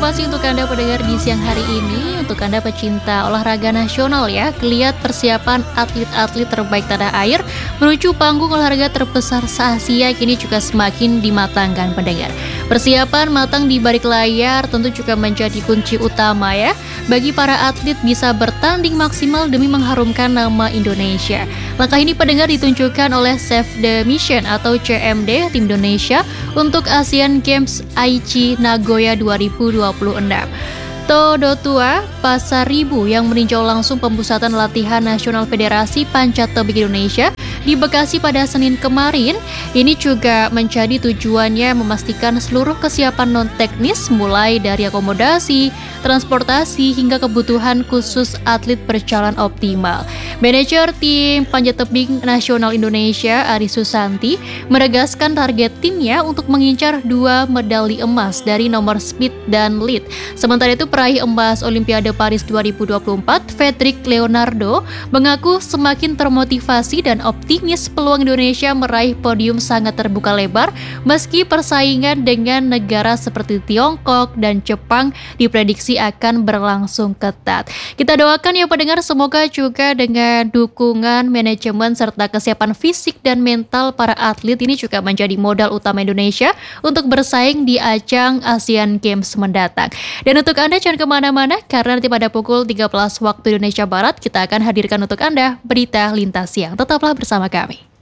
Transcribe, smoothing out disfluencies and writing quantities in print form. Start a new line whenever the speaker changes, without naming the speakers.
informasi untuk Anda pendengar di siang hari ini. Untuk Anda pecinta olahraga nasional ya, lihat persiapan atlet-atlet terbaik tanah air menuju panggung olahraga terbesar se-Asia kini juga semakin dimatangkan pendengar. Persiapan matang di balik layar tentu juga menjadi kunci utama ya bagi para atlet bisa bertanding maksimal demi mengharumkan nama Indonesia. Langkah ini pendengar ditunjukkan oleh Save the Mission atau CMD tim Indonesia untuk Asian Games Aichi Nagoya 2026. Todotua Pasaribu yang meninjau langsung pemusatan latihan Nasional Federasi Panjat Tebing Indonesia di Bekasi pada Senin kemarin, ini juga menjadi tujuannya memastikan seluruh kesiapan non-teknis mulai dari akomodasi, transportasi, hingga kebutuhan khusus atlet berjalan optimal. Manajer tim Panjat Tebing Nasional Indonesia, Ari Susanti, menegaskan target timnya untuk mengincar 2 medali emas dari nomor speed dan lead. Sementara itu peraih emas Olimpiade Paris 2024, Fedrik Leonardo, mengaku semakin termotivasi dan optimis peluang Indonesia meraih podium sangat terbuka lebar meski persaingan dengan negara seperti Tiongkok dan Jepang diprediksi akan berlangsung ketat. Kita doakan ya pendengar, semoga juga dengan dukungan manajemen serta kesiapan fisik dan mental para atlet ini juga menjadi modal utama Indonesia untuk bersaing di ajang Asian Games mendatang. Dan untuk Anda jangan kemana-mana karena nanti pada pukul 13 waktu Indonesia Barat kita akan hadirkan untuk Anda berita lintas siang. Tetaplah bersama kami.